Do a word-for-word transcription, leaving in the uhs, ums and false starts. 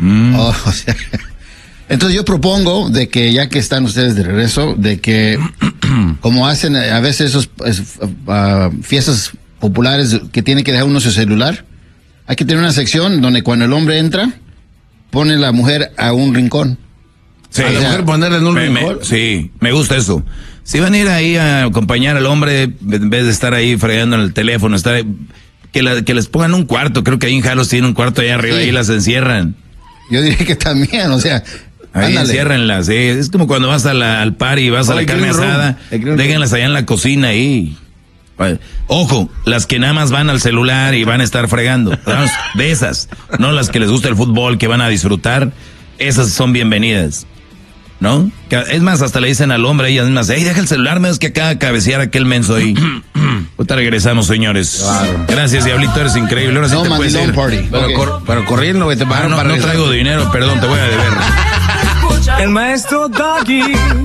Mm. Oh, o sea, entonces yo propongo de que ya que están ustedes de regreso, de que como hacen a veces esos uh, fiestas populares que tiene que dejar uno su celular, hay que tener una sección donde cuando el hombre entra, pone la mujer a un rincón. Sí, o a la sea, mujer ponerla en un me, rincón. Me, sí, me gusta eso. Si van a ir ahí a acompañar al hombre, en vez de estar ahí fregando en el teléfono, estar ahí, que, la, que les pongan un cuarto. Creo que ahí en Jalos tienen un cuarto allá arriba, sí. Ahí las encierran. Yo diría que también, o sea, ahí ándale. Enciérrenlas, sí. Es como cuando vas a la, al party y vas oh, a la carne asada, déjenlas allá en la cocina ahí. Ojo, las que nada más van al celular y van a estar fregando, de esas, no las que les gusta el fútbol, que van a disfrutar, esas son bienvenidas, ¿no? Es más, hasta le dicen al hombre, ellas mismas, hey, deja el celular, menos que acá cabecear aquel menso ahí. Ahorita regresamos, señores. Claro. Gracias, Diablito, eres increíble. Ahora sí no, te puedes ir. Party. Pero, okay. cor pero corriendo, que te pagaron ah, no, para no traigo dinero, perdón, te voy a deber. El maestro Doggy.